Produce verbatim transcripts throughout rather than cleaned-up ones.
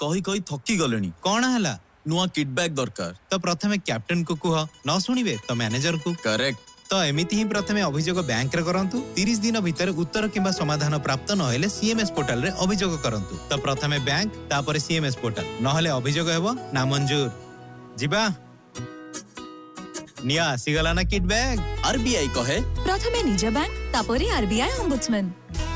कही कही थकी गलेनी। कौन हला नुआ किडबैक दरकार। तो प्रथमे कैप्टन को कुह न शुणिबे तो मैनेजर को। करेक्ट। तो एमिति ही प्रथमे अभियोग बैंक रे करंतु। तीस दिन भीतर उत्तर किंबा समाधान प्राप्त न हेले सीएमएस पोर्टल रे अभियोग करंतु। तो प्रथमे बैंक तापर सीएमएस पोर्टल न हेले अभियोग हेबो ना मंजूर। जिबा निया आसीगला ना किडबैक। आरबीआई कहे प्रथमे निज बैंक तापर आरबीआई ओम्बुड्समैन।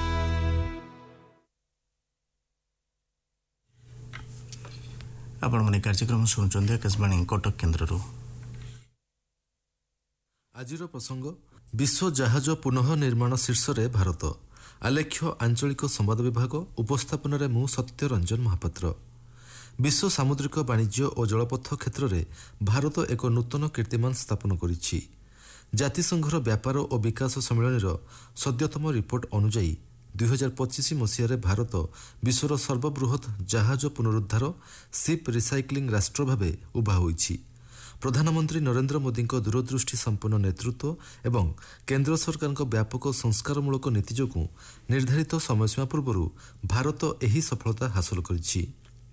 आपण माने कार्यक्रम सुनचंदे आकाशवाणी कटक केन्द्ररू। आजिर प्रसंग विश्व जहाज पुनः निर्माण शीर्षरे भारत। आलेख्य आंचलिक संवाद विभाग उपस्थापन रे मु सत्य रंजन महापात्र। विश्व सामुद्रिक वाणिज्य और जलपथ क्षेत्र में भारत एक नूतन कीर्तिमान स्थापन करिछि। जातिसंघर व्यापार और विकास सम्मेलन सद्यतम रिपोर्ट अनुजाई दुई हजार पचिश मसीह भारत विश्वर सर्वबृहत जहाज पुनरुद्धार शिप रिसाइक्लिंग राष्ट्र भाव उभा होइछि। प्रधानमंत्री नरेंद्र मोदी दूरदृष्टि संपन्न नेतृत्व एवं केंद्र सरकार व्यापक संस्कारमूलक नीति जोगु निर्धारित समयसीमा पूर्व भारत एही सफलता हासिल करिछि।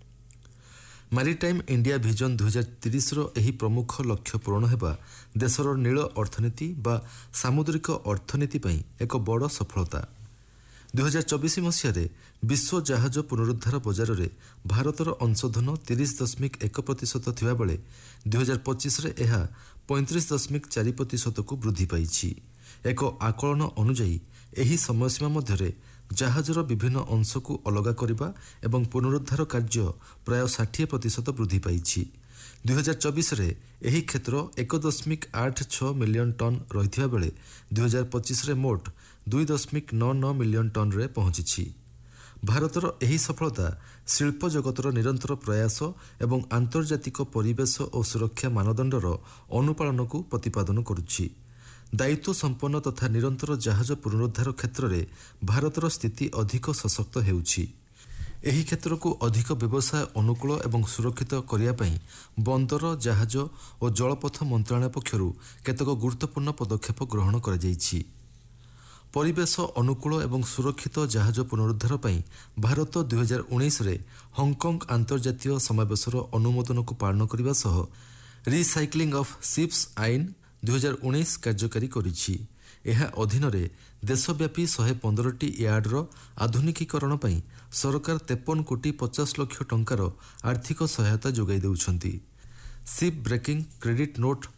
मैरीटाइम इंडिया विजन दुई हजार तीस एही प्रमुख लक्ष्य पूरण हेबा देशर नील अर्थनीति बा सामुद्रिक अर्थनीति पई एक बड़ सफलता। दुई हजार चौबीस मसीह विश्व जहाज पुनरुद्धार बजार में भारतर अंशधन तीस दशमिक एक प्रतिशत थिबा बेले दुई हजार पचिश यह पैंतीस दशमिक चार प्रतिशत को वृद्धि पाई। एक आकलन अनुजाई एही समयसीमा मध्य जहाजर विभिन्न अंश को अलग करने एवं पुनरुद्धार कार्य प्राय षाठी प्रतिशत वृद्धि पाई। दुई हजार चौबीस एही क्षेत्र एक दशमिक आठ छः मिलियन टन रही बेले दुई हजार पचिश मोट दुई दशमिक नौ नौ मिलियन टन रे पहुंची। भारतर एही सफलता शिल्प जगतर निरंतर प्रयास एवं आंतर्जातिक परिवेश और सुरक्षा मानदंडर अनुपालन को प्रतिपादन करुछि। दायित्व संपन्न तथा निरंतर जहाज पुनरुद्धार क्षेत्र में भारतर स्थिति अधिक सशक्त हेउछि। एही क्षेत्र को अधिक व्यवसाय अनुकूल एवं सुरक्षित करिया पई बंदर जहाज और जलपथ मंत्रालय पक्षरु केतक गुरुत्वपूर्ण पदक्षेप ग्रहण करा जायछि। परिवेश अनुकूल एवं सुरक्षित जहाज पुनरुद्धार पई भारत दुई हजार उन्नीस हांगकांग अंतर्जातीय समावेशर अनुमोदन को पालन करने सह रिसाइक्लिंग ऑफ शिप्स आईन दुई हजार उन्नीस कार्यकारी करिछि। यह अधीन देशव्यापी शहे पंदर टी यार्डर आधुनिकीकरण पई सरकार तेपन कोटी पचास लक्ष टंकार आर्थिक सहायता जोगाई देउछंती। Ship breaking credit note